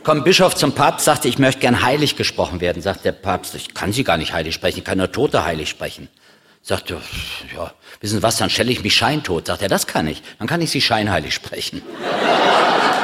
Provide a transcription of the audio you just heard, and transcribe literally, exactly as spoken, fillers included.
kommt ein Bischof zum Papst, sagt, ich möchte gern heilig gesprochen werden. Sagt der Papst, ich kann Sie gar nicht heilig sprechen, ich kann nur Tote heilig sprechen. Sagt er, ja, wissen Sie was, dann stelle ich mich scheintot. Sagt er, das kann ich, dann kann ich Sie scheinheilig sprechen.